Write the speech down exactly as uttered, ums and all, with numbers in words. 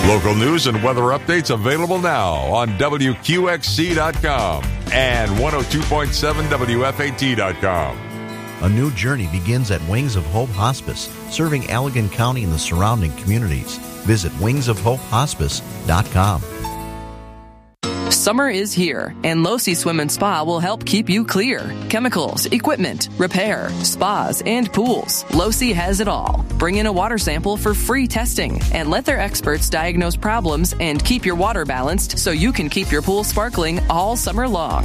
Local news and weather updates available now on W Q X C dot com and one oh two point seven W F A T dot com. A new journey begins at Wings of Hope Hospice, serving Allegan County and the surrounding communities. Visit wings of hope hospice dot com. Summer is here, and Losi Swim and Spa will help keep you clear. Chemicals, equipment, repair, spas, and pools. Losi has it all. Bring in a water sample for free testing, and let their experts diagnose problems and keep your water balanced so you can keep your pool sparkling all summer long.